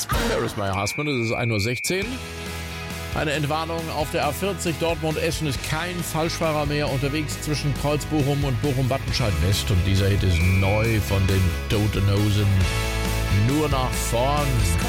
There is my husband. Es ist 1:16 Uhr. Eine Entwarnung auf der A40 Dortmund-Essen ist kein Falschfahrer mehr unterwegs zwischen Kreuz-Bochum und Bochum-Wattenscheid-West. Und dieser Hit ist neu von den Toten Hosen. Nur nach vorn.